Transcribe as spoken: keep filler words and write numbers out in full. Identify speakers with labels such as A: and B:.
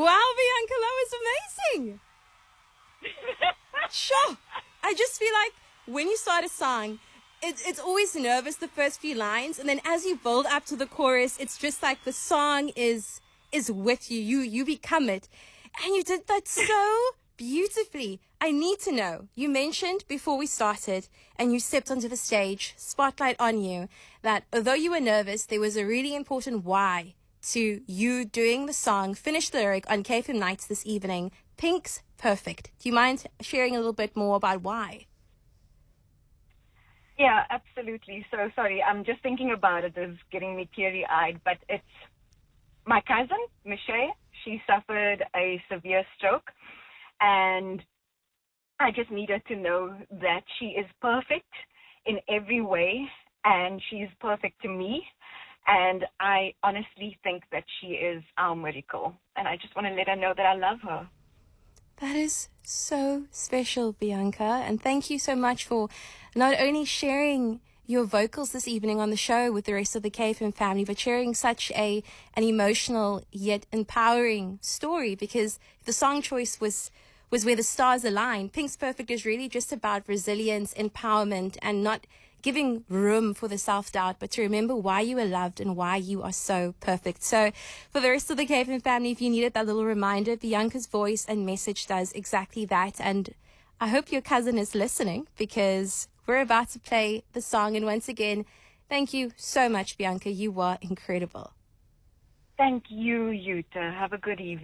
A: Bianca, that was amazing. Sure. I just feel like when you start a song, it, it's always nervous the first few lines, and then as you build up to the chorus, it's just like the song is is with you. You you become it. And you did that so beautifully. I need to know. You mentioned before we started and you stepped onto the stage, spotlight on you, that although you were nervous, there was a really important why to you doing the song, Finish the Lyric on K F M Nights this evening, Pink's Perfect. Do you mind sharing a little bit more about why?
B: Yeah, absolutely. So sorry, I'm just thinking about it. It's getting me teary-eyed, but it's my cousin, Michelle. She suffered a severe stroke, and I just need her to know that she is perfect in every way, and she's perfect to me. And I honestly think that she is our miracle. And I just want to let her know that I love her.
A: That is so special, Bianca. And thank you so much for not only sharing your vocals this evening on the show with the rest of the K F M family, but sharing such a an emotional yet empowering story, because the song choice was was where the stars aligned. Pink's Perfect is really just about resilience, empowerment, and not giving room for the self-doubt, but to remember why you are loved and why you are so perfect. So for the rest of the K F M family, if you needed that little reminder, Bianca's voice and message does exactly that. And I hope your cousin is listening, because we're about to play the song. And once again, thank you so much, Bianca. You were incredible.
B: Thank you, Yuta. Have a good evening.